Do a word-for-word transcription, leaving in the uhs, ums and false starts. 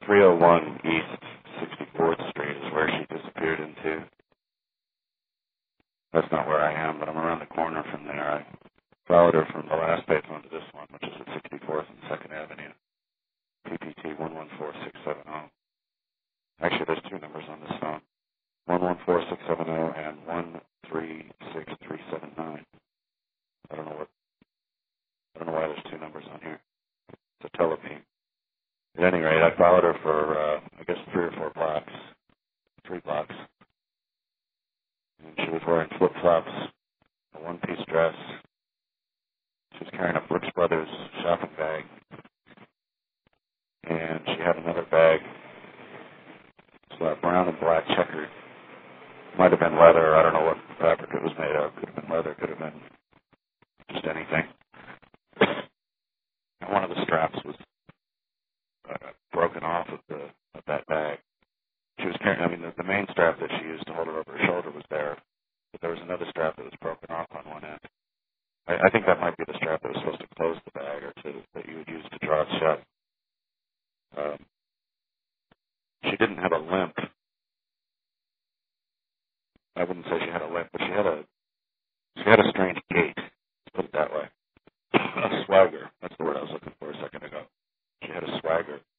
three oh one East sixty-fourth Street is where she disappeared into. That's not where I am, but I'm around the corner from there. I followed her from the last payphone to this one, which is at sixty-fourth and second Avenue, P P T one one four six seven zero. Actually, there's two numbers on this phone, one one four six seven zero and one three six three seven nine. I don't know what, I don't know why there's two numbers on here. It's a telephone. At any rate, I followed her for, uh, I guess, three or four blocks, three blocks. And she was wearing flip-flops, a one-piece dress. She was carrying a Brooks Brothers shopping bag. And she had another bag. It's uh, brown and black checkered. Might have been leather. I don't know what fabric it was made of. Could have been leather. Could have been just anything. And one of the straps was uh, broken off of the of that bag. She was carrying, I mean, the, the main strap that she used to hold her over her shoulder was there, but there was another strap that was broken off on one end. I, I think that might be the strap that was supposed to close the bag or to, that you would use to draw it shut. Um, she didn't have a limp. I wouldn't say she had a limp, but she had a she had a strange gait. Let's put it that way. A swagger. That's the word I was looking for a second ago. She had a swagger.